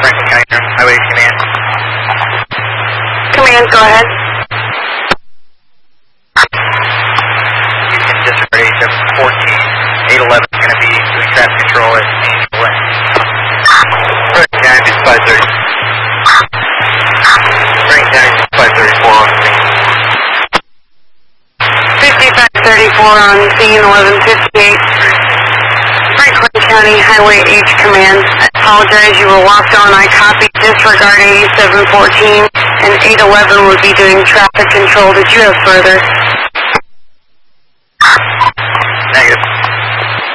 Franklin County Highway Command. Command, go ahead. Houston District 8714. 811 is going to be doing traffic control at Angel Way. Franklin County is 530. Franklin County is 534 on the scene. 5534 on scene, 1158. Franklin County Highway H Command. I apologize, you were walked on. I copied disregard 8714, and 811 would be doing traffic control. Did you have further? Negative.